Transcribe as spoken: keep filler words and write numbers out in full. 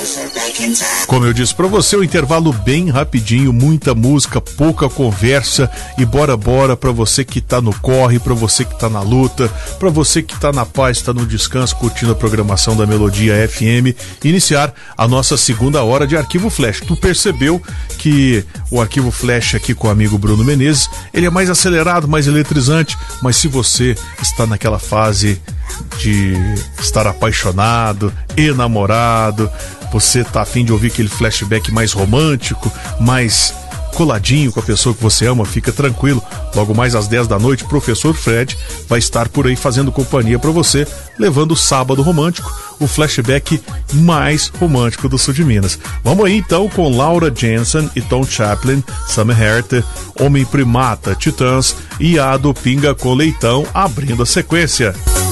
Como eu disse pra você, um intervalo bem rapidinho, muita música, pouca conversa e bora bora pra você que tá no corre, pra você que tá na luta, pra você que tá na paz, tá no descanso, curtindo a programação da Melodia F M, iniciar a nossa segunda hora de Arquivo Flash. Tu percebeu que o Arquivo Flash aqui com o amigo Bruno Menezes, ele é mais acelerado, mais eletrizante, mas se você está naquela fase de estar apaixonado, enamorado, você tá a fim de ouvir aquele flashback mais romântico, mais coladinho com a pessoa que você ama, fica tranquilo. Logo mais às dez da noite, o professor Fred vai estar por aí fazendo companhia para você, levando o Sábado Romântico, o flashback mais romântico do sul de Minas. Vamos aí então com Laura Jensen e Tom Chaplin, Sammy Herter, Homem Primata, Titãs e Ado Pinga com Leitão, abrindo a sequência.